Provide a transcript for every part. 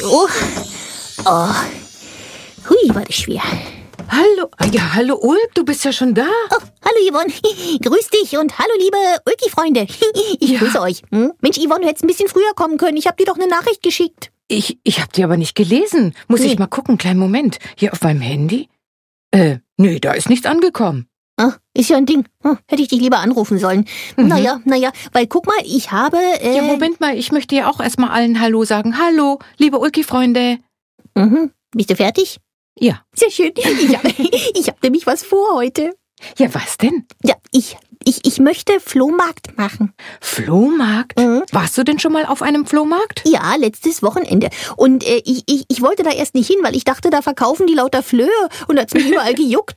So. Oh. Hui, war das schwer. Hallo, ja, hallo Ulk, du bist ja schon da. Oh, hallo Yvonne, grüß dich und hallo liebe Ulki-Freunde. Ich grüße euch. Mensch Yvonne, du hättest ein bisschen früher kommen können, ich habe dir doch eine Nachricht geschickt. Ich hab die aber nicht gelesen. Muss ich mal gucken, kleinen Moment. Hier auf meinem Handy? Nee, da ist nichts angekommen. Ah, ist ja ein Ding. Hätte ich dich lieber anrufen sollen. Naja, weil guck mal, ich habe... Ja, Moment mal, ich möchte ja auch erstmal allen Hallo sagen. Hallo, liebe Ulki-Freunde. Bist du fertig? Ja. Sehr schön. Ich hab nämlich was vor heute. Ja, was denn? Ja, ich möchte Flohmarkt machen. Flohmarkt? Warst du denn schon mal auf einem Flohmarkt? Ja, letztes Wochenende. Und ich wollte da erst nicht hin, weil ich dachte, da verkaufen die lauter Flöhe und hat's mich überall gejuckt.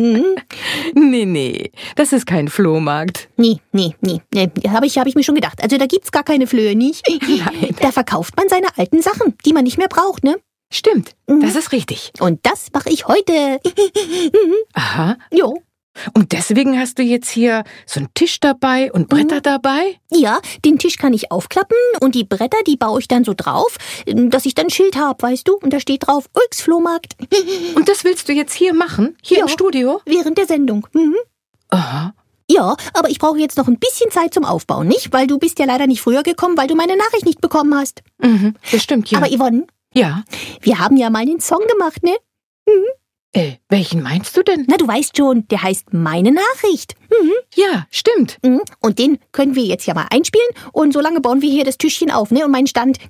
Nee, das ist kein Flohmarkt. Nee, hab ich mir schon gedacht. Also da gibt's gar keine Flöhe, nicht? Nein. Da verkauft man seine alten Sachen, die man nicht mehr braucht, ne? Stimmt, das ist richtig. Und das mache ich heute. Aha. Jo. Und deswegen hast du jetzt hier so einen Tisch dabei und Bretter dabei? Ja, den Tisch kann ich aufklappen und die Bretter, die baue ich dann so drauf, dass ich dann ein Schild habe, weißt du? Und da steht drauf, Ulks Flohmarkt. Und das willst du jetzt hier machen? Hier im Studio? Während der Sendung. Aha. Ja, aber ich brauche jetzt noch ein bisschen Zeit zum Aufbauen, nicht? Weil du bist ja leider nicht früher gekommen, weil du meine Nachricht nicht bekommen hast. Das stimmt, ja. Aber Yvonne, ja. Wir haben ja mal einen Song gemacht, ne? Welchen meinst du denn? Na, du weißt schon, der heißt Meine Nachricht. Ja, stimmt. Und den können wir jetzt ja mal einspielen und solange bauen wir hier das Tischchen auf, ne? Und meinen Stand,